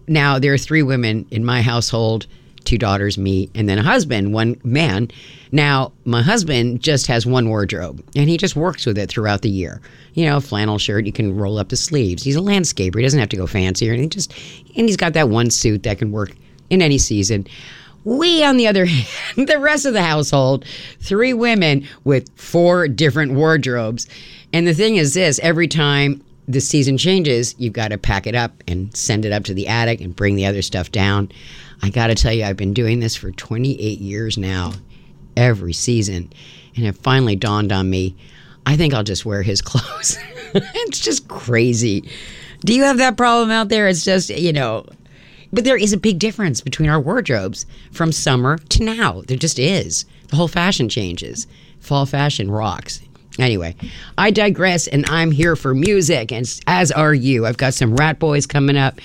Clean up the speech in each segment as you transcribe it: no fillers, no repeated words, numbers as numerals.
now there are 3 women in my household, 2 daughters, me, and then a husband, 1 man. Now, my husband just has 1 wardrobe, and he just works with it throughout the year. Flannel shirt, you can roll up the sleeves. He's a landscaper. He doesn't have to go fancy or anything. And he's got that 1 suit that can work in any season. We, on the other hand, the rest of the household, 3 women with 4 different wardrobes. And the thing is this, every time the season changes, you've got to pack it up and send it up to the attic and bring the other stuff down. I got to tell you, I've been doing this for 28 years now, every season. And it finally dawned on me, I think I'll just wear his clothes. It's just crazy. Do you have that problem out there? It's just, But there is a big difference between our wardrobes from summer to now. There just is. The whole fashion changes. Fall fashion rocks. Anyway, I digress, and I'm here for music, and as are you. I've got some Rat Boys coming up.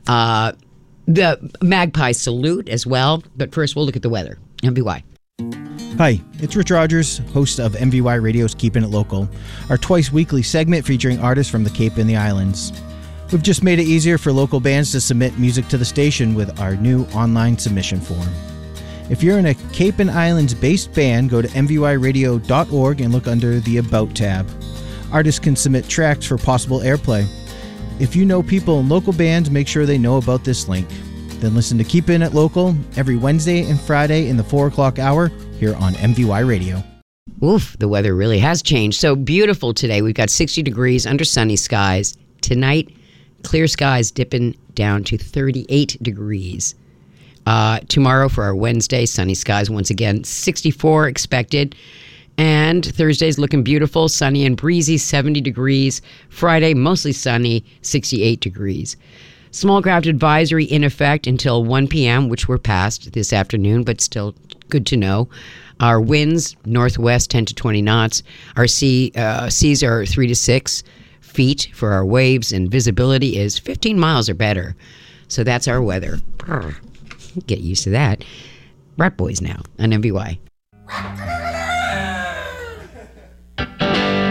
The Magpie Salute as well. But first, we'll look at the weather. MVY. Hi, it's Rich Rogers, host of MVY Radio's Keeping It Local, our twice-weekly segment featuring artists from the Cape and the Islands. We've just made it easier for local bands to submit music to the station with our new online submission form. If you're in a Cape and Islands-based band, go to mvyradio.org and look under the About tab. Artists can submit tracks for possible airplay. If you know people in local bands, make sure they know about this link. Then listen to Keepin' It Local every Wednesday and Friday in the 4 o'clock hour here on MVY Radio. Oof, the weather really has changed. So beautiful today. We've got 60 degrees under sunny skies. Tonight, clear skies dipping down to 38 degrees. Tomorrow for our Wednesday, sunny skies once again, 64 expected. And Thursday's looking beautiful, sunny and breezy, 70 degrees. Friday, mostly sunny, 68 degrees. Small craft advisory in effect until 1 p.m., which we're past this afternoon, but still good to know. Our winds, northwest 10 to 20 knots. Our seas are 3 to 6 feet for our waves, and visibility is 15 miles or better. So that's our weather. Get used to that. Rat Boys now on MVY.